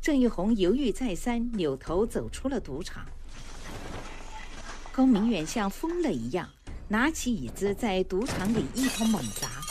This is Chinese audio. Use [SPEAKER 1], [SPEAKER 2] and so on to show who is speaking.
[SPEAKER 1] 郑玉红犹豫再三，扭头走出了赌场。高明远像疯了一样，拿起椅子在赌场里一通猛砸。